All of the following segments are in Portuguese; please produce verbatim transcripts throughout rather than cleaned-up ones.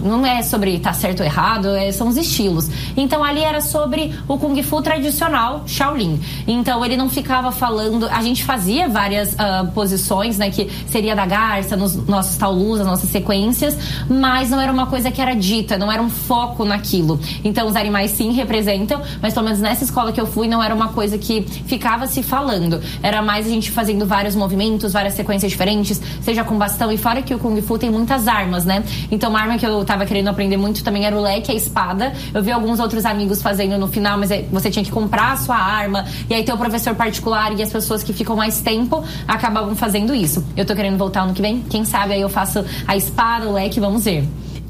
não é sobre tá certo ou errado, é, são os estilos. Então ali era sobre o Kung Fu tradicional Shaolin. Então ele não ficava falando, a gente fazia várias uh, posições, né, que seria da garça, nos nossos taolus, nas nossas sequências, mas não era uma coisa que era dita, não era um foco naquilo. Então os animais sim representam, mas pelo menos nessa escola que eu fui não era uma coisa que ficava se falando. Era mais a gente fazendo vários movimentos, várias sequências diferentes, seja com bastão, e fora que o Kung Fu tem muitas armas, né? Então uma arma que eu tava querendo aprender muito também era o leque, a espada. Eu vi alguns outros amigos fazendo no final, mas você tinha que comprar a sua arma, e aí tem o professor particular e as pessoas que ficam mais tempo acabavam fazendo isso. Eu tô querendo voltar ano que vem, quem sabe aí eu faço a espada, o leque, vamos ver.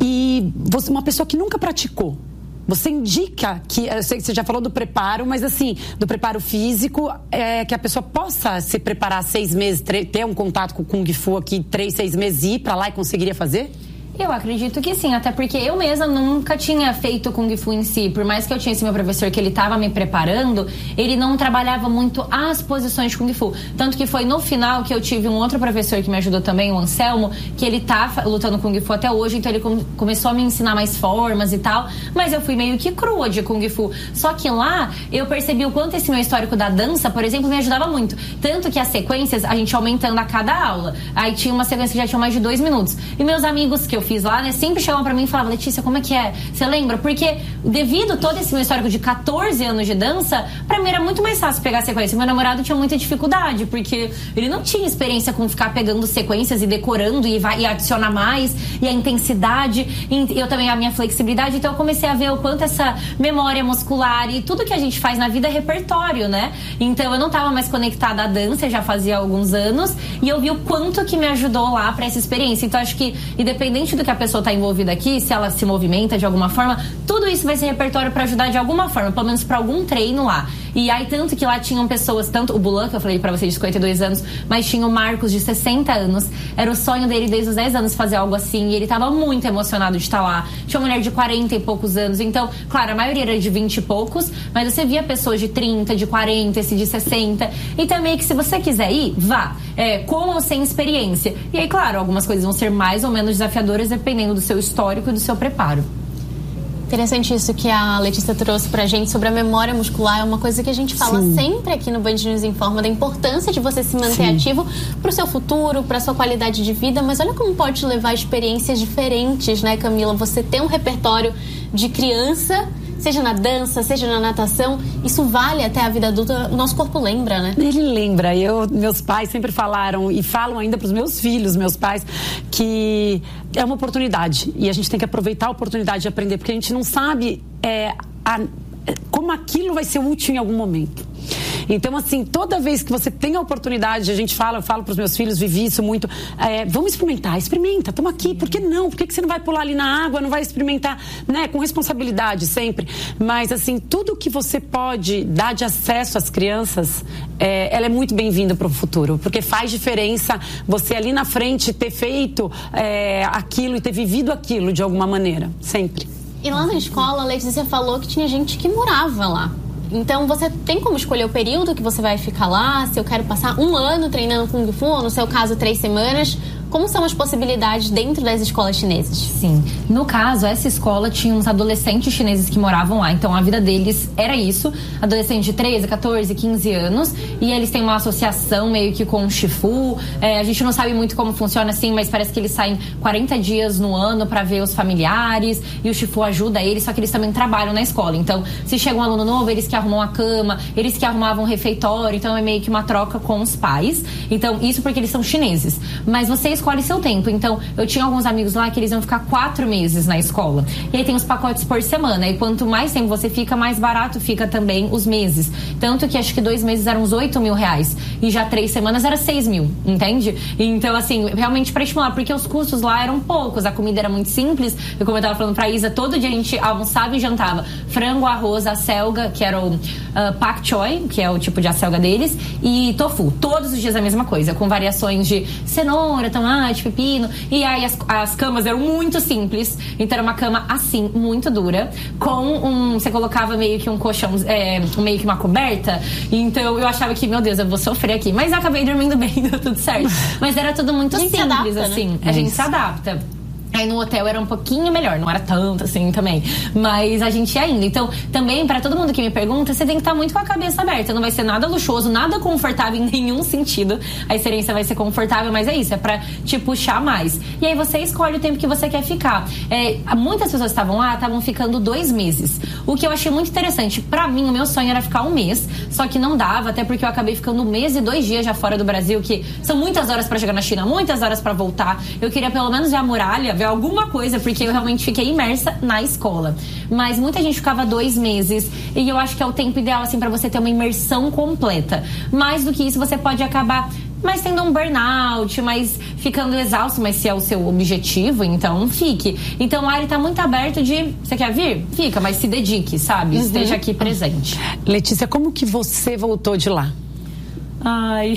E você, uma pessoa que nunca praticou, você indica que, eu sei que você já falou do preparo, mas assim, do preparo físico, é, que a pessoa possa se preparar seis meses, ter um contato com o Kung Fu aqui, três, seis meses, e ir pra lá e conseguiria fazer? Eu acredito que sim, até porque eu mesma nunca tinha feito Kung Fu em si. Por mais que eu tinha esse meu professor que ele estava me preparando, ele não trabalhava muito as posições de Kung Fu. Tanto que foi no final que eu tive um outro professor que me ajudou também, o Anselmo, que ele tá lutando Kung Fu até hoje, então ele come, começou a me ensinar mais formas e tal, mas eu fui meio que crua de Kung Fu. Só que lá eu percebi o quanto esse meu histórico da dança, por exemplo, me ajudava muito. Tanto que as sequências, a gente aumentando a cada aula. Aí tinha uma sequência que já tinha mais de dois minutos. E meus amigos que eu fiz lá, né, sempre chegavam pra mim e falavam: Letícia, como é que é? Você lembra? Porque devido todo esse meu histórico de catorze anos de dança, pra mim era muito mais fácil pegar sequência. Meu namorado tinha muita dificuldade, porque ele não tinha experiência com ficar pegando sequências e decorando e, vai, e adiciona mais, e a intensidade, e eu também a minha flexibilidade. Então eu comecei a ver o quanto essa memória muscular e tudo que a gente faz na vida é repertório, né? Então eu não tava mais conectada à dança, já fazia alguns anos, e eu vi o quanto que me ajudou lá pra essa experiência. Então acho que, independente do que a pessoa está envolvida aqui, se ela se movimenta de alguma forma, tudo isso vai ser repertório para ajudar de alguma forma, pelo menos para algum treino lá. E aí, tanto que lá tinham pessoas, tanto o Bulan, que eu falei para vocês, de cinquenta e dois anos, mas tinha o Marcos, de sessenta anos. Era o sonho dele desde os dez anos fazer algo assim, e ele estava muito emocionado de estar lá. Tinha uma mulher de quarenta e poucos anos, então, claro, a maioria era de vinte e poucos, mas você via pessoas de trinta, de quarenta, esse de sessenta. E também que se você quiser ir, vá, é, com ou sem experiência. E aí, claro, algumas coisas vão ser mais ou menos desafiadoras, dependendo do seu histórico e do seu preparo. Interessante isso que a Letícia trouxe pra gente sobre a memória muscular. É uma coisa que a gente fala Sim. sempre aqui no Band News Informa, da importância de você se manter Sim. ativo pro seu futuro, pra sua qualidade de vida. Mas olha como pode te levar a experiências diferentes, né, Camila? Você tem um repertório de criança, seja na dança, seja na natação, isso vale até a vida adulta. O nosso corpo lembra, né? Ele lembra. Eu, meus pais sempre falaram, e falam ainda pros meus filhos, meus pais, que é uma oportunidade. E a gente tem que aproveitar a oportunidade de aprender, porque a gente não sabe é, a, como aquilo vai ser útil em algum momento. Então, assim, toda vez que você tem a oportunidade, a gente fala, eu falo para os meus filhos, vivi isso muito, é, vamos experimentar, experimenta, estamos aqui, por que não? Por que, que você não vai pular ali na água, não vai experimentar, né? Com responsabilidade sempre. Mas, assim, tudo que você pode dar de acesso às crianças, é, ela é muito bem-vinda para o futuro, porque faz diferença você ali na frente ter feito é, aquilo e ter vivido aquilo de alguma maneira, sempre. E lá na escola, a Letícia falou que tinha gente que morava lá. Então, você tem como escolher o período que você vai ficar lá? Se eu quero passar um ano treinando Kung Fu, ou no seu caso, três semanas... Como são as possibilidades dentro das escolas chinesas? Sim. No caso, essa escola tinha uns adolescentes chineses que moravam lá. Então, a vida deles era isso. Adolescentes de treze, catorze, quinze anos. E eles têm uma associação meio que com o Shifu. É, a gente não sabe muito como funciona assim, mas parece que eles saem quarenta dias no ano pra ver os familiares. E o Shifu ajuda eles, só que eles também trabalham na escola. Então, se chega um aluno novo, eles que arrumam a cama, eles que arrumavam o refeitório. Então, é meio que uma troca com os pais. Então, isso porque eles são chineses. Mas vocês escolhe seu tempo. Então, eu tinha alguns amigos lá que eles iam ficar quatro meses na escola. E aí tem os pacotes por semana. E quanto mais tempo você fica, mais barato fica também os meses. Tanto que acho que dois meses eram uns oito mil reais. E já três semanas era seis mil, entende? Então, assim, realmente pra estimular, porque os custos lá eram poucos. A comida era muito simples. Eu, como eu tava falando pra Isa, todo dia a gente almoçava e jantava frango, arroz, acelga, que era o uh, pak choi, que é o tipo de acelga deles, e tofu. Todos os dias a mesma coisa, com variações de cenoura, tomate, pepino. E aí as, as camas eram muito simples. Então era uma cama assim, muito dura, com um... Você colocava meio que um colchão, é, meio que uma coberta. Então eu achava que, meu Deus, eu vou sofrer aqui. Mas eu acabei dormindo bem, deu tudo certo. Mas era tudo muito simples, adapta, assim. Né? A gente se adapta. Aí no hotel era um pouquinho melhor, não era tanto assim também, mas a gente ia indo. Então, também, pra todo mundo que me pergunta, você tem que estar muito com a cabeça aberta. Não vai ser nada luxuoso, nada confortável em nenhum sentido. A experiência vai ser confortável, mas é isso, é pra te puxar mais. E aí você escolhe o tempo que você quer ficar. É, muitas pessoas estavam lá, estavam ficando dois meses. O que eu achei muito interessante, pra mim, o meu sonho era ficar um mês, só que não dava, até porque eu acabei ficando um mês e dois dias já fora do Brasil, que são muitas horas pra chegar na China, muitas horas pra voltar. Eu queria pelo menos ver a muralha, ver alguma coisa, porque eu realmente fiquei imersa na escola. Mas muita gente ficava dois meses, e eu acho que é o tempo ideal, assim, pra você ter uma imersão completa. Mais do que isso, você pode acabar mais tendo um burnout, mais ficando exausto, mas se é o seu objetivo, então fique. Então o Ari tá muito aberto de, você quer vir? Fica, mas se dedique, sabe? Uhum. Esteja aqui presente. Letícia, como que você voltou de lá? Ai,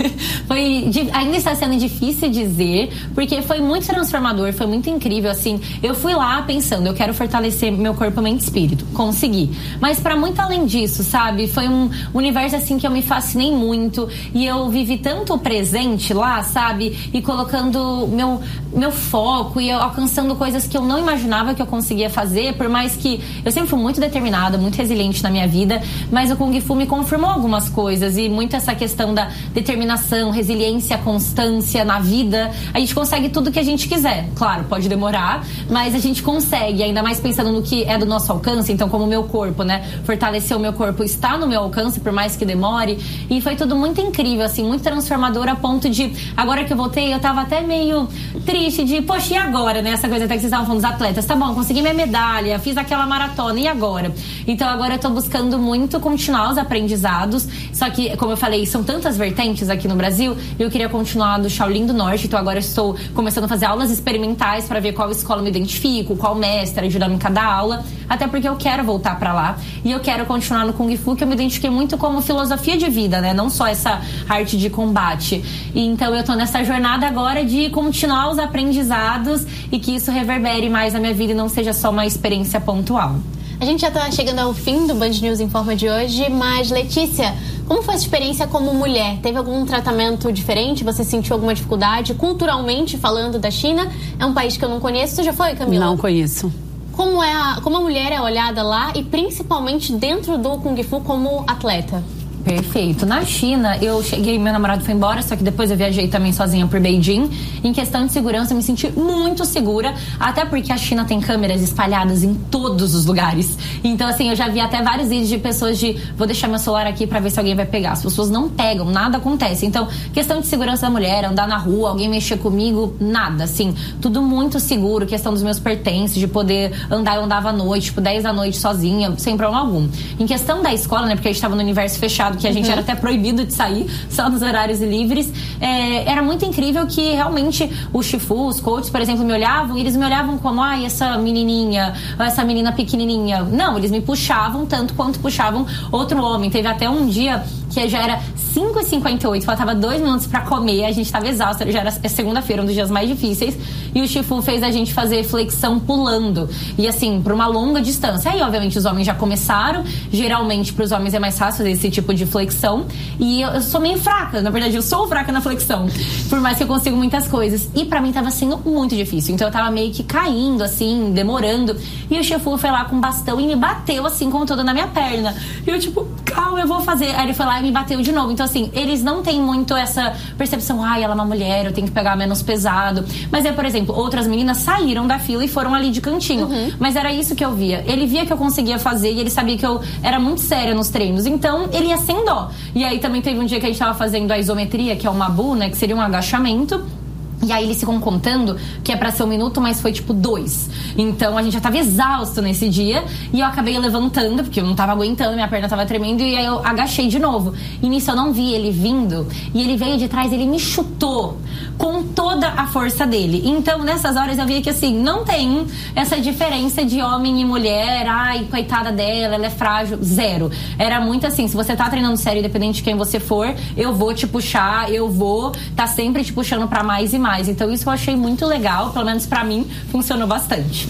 foi, ainda está sendo difícil dizer, porque foi muito transformador, foi muito incrível, assim. Eu fui lá pensando, eu quero fortalecer meu corpo, mente e espírito, consegui. Mas para muito além disso, sabe? Foi um universo, assim, que eu me fascinei muito, e eu vivi tanto o presente lá, sabe? E colocando meu, meu foco, e eu alcançando coisas que eu não imaginava que eu conseguia fazer, por mais que eu sempre fui muito determinada, muito resiliente na minha vida, mas o Kung Fu me confirmou algumas coisas, e muito essa questão da determinação, resiliência, constância na vida. A gente consegue tudo que a gente quiser. Claro, pode demorar, mas a gente consegue, ainda mais pensando no que é do nosso alcance. Então, como o meu corpo, né? Fortalecer o meu corpo está no meu alcance, por mais que demore. E foi tudo muito incrível, assim, muito transformador, a ponto de, agora que eu voltei, eu tava até meio triste de, poxa, e agora, né? Essa coisa até que vocês estavam falando dos atletas. Tá bom, consegui minha medalha, fiz aquela maratona, e agora? Então, agora eu tô buscando muito continuar os aprendizados. Só que, como eu falei, são tantas vertentes aqui no Brasil, eu queria continuar do Shaolin do Norte, então agora eu estou começando a fazer aulas experimentais para ver qual escola eu me identifico, qual mestre ajudando em cada aula, até porque eu quero voltar para lá, e eu quero continuar no Kung Fu, que eu me identifiquei muito como filosofia de vida, né, não só essa arte de combate. E então eu tô nessa jornada agora de continuar os aprendizados e que isso reverbere mais na minha vida e não seja só uma experiência pontual. A gente já está chegando ao fim do Band News Informa de hoje, mas Letícia, como foi a sua experiência como mulher? Teve algum tratamento diferente? Você sentiu alguma dificuldade? Culturalmente falando da China, é um país que eu não conheço. Você já foi, Camila? Não conheço. Como, é a, como a mulher é olhada lá e principalmente dentro do Kung Fu como atleta? Perfeito. Na China, eu cheguei, meu namorado foi embora, só que depois eu viajei também sozinha por Beijing. Em questão de segurança, eu me senti muito segura, até porque a China tem câmeras espalhadas em todos os lugares. Então, assim, eu já vi até vários vídeos de pessoas de, vou deixar meu celular aqui pra ver se alguém vai pegar. As pessoas não pegam, nada acontece. Então, questão de segurança da mulher, andar na rua, alguém mexer comigo, nada, assim, tudo muito seguro. Questão dos meus pertences, de poder andar, eu andava à noite, tipo, dez da noite sozinha, sem problema algum. Em questão da escola, né, porque a gente tava no universo fechado, que a gente uhum. era até proibido de sair, só nos horários livres. É, era muito incrível que realmente os Shifu, os coaches, por exemplo, me olhavam e eles me olhavam como, ai, essa menininha, essa menina pequenininha. Não, eles me puxavam tanto quanto puxavam outro homem. Teve até um dia que já era cinco e cinquenta e oito, faltava dois minutos pra comer, a gente tava exausta, já era segunda-feira, um dos dias mais difíceis, e o Shifu fez a gente fazer flexão pulando, e assim, por uma longa distância. Aí, obviamente, os homens já começaram, geralmente pros homens é mais fácil fazer esse tipo de flexão, e eu, eu sou meio fraca, na verdade eu sou fraca na flexão, por mais que eu consigo muitas coisas, e pra mim tava sendo muito difícil, então eu tava meio que caindo, assim, demorando, e o Shifu foi lá com um bastão e me bateu, assim, com tudo na minha perna, e eu tipo, calma, eu vou fazer. Aí ele foi lá e me bateu de novo. Então, assim, eles não têm muito essa percepção, ai, ela é uma mulher, eu tenho que pegar menos pesado. Mas é, por exemplo, outras meninas saíram da fila e foram ali de cantinho. Uhum. Mas era isso que eu via. Ele via que eu conseguia fazer e ele sabia que eu era muito séria nos treinos. Então, ele ia sem dó. E aí também teve um dia que a gente tava fazendo a isometria, que é o Mabu, né, que seria um agachamento. E aí eles ficam contando que é pra ser um minuto, mas foi tipo dois. Então a gente já tava exausto nesse dia. E eu acabei levantando, porque eu não tava aguentando, minha perna tava tremendo. E aí eu agachei de novo. E nisso eu não vi ele vindo. E ele veio de trás, ele me chutou com toda a força dele. Então nessas horas eu via que assim, não tem essa diferença de homem e mulher. Ai, coitada dela, ela é frágil. Zero. Era muito assim, se você tá treinando sério, independente de quem você for, eu vou te puxar, eu vou tá sempre te puxando pra mais e mais. Então isso eu achei muito legal, pelo menos pra mim funcionou bastante.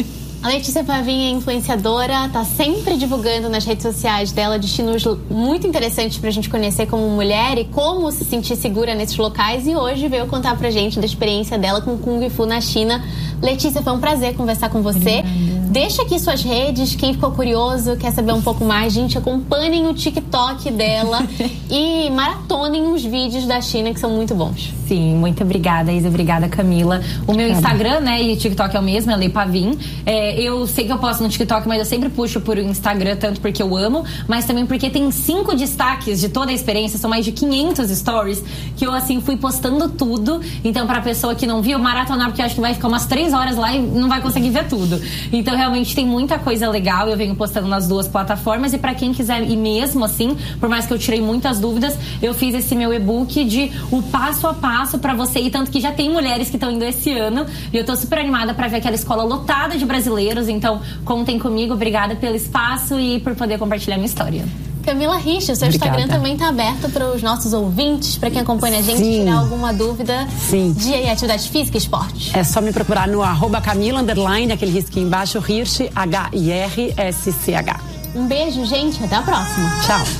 A Letícia Pavin é influenciadora, tá sempre divulgando nas redes sociais dela destinos muito interessantes pra gente conhecer como mulher e como se sentir segura nesses locais, e hoje veio contar pra gente da experiência dela com Kung Fu na China. Letícia, foi um prazer conversar com você. Obrigada. Deixa aqui suas redes, quem ficou curioso, quer saber um pouco mais, gente, acompanhem o TikTok dela e maratonem os vídeos da China, que são muito bons. Sim, muito obrigada, Isa, obrigada, Camila. O meu Instagram, né, e o TikTok é o mesmo, é Lei Pavim. É, eu sei que eu posto no TikTok, mas eu sempre puxo por Instagram, tanto porque eu amo, mas também porque tem cinco destaques de toda a experiência, são mais de quinhentos stories, que eu, assim, fui postando tudo. Então, pra pessoa que não viu, maratonar, porque eu acho que vai ficar umas três horas lá e não vai conseguir ver tudo. Então, realmente tem muita coisa legal, eu venho postando nas duas plataformas, e pra quem quiser ir mesmo, assim, por mais que eu tirei muitas dúvidas, eu fiz esse meu e-book de o passo a passo pra você ir, tanto que já tem mulheres que estão indo esse ano, e eu tô super animada pra ver aquela escola lotada de brasileiros, então contem comigo, obrigada pelo espaço e por poder compartilhar minha história. Camila Risch, o seu Obrigada. Instagram também tá aberto para os nossos ouvintes, para quem acompanha a gente, Sim. tirar alguma dúvida Sim. de atividade física e esporte. É só me procurar no arroba Camila, underline, aquele risquinho embaixo, Risch, H I R S C H. Um beijo, gente, até a próxima. Tchau.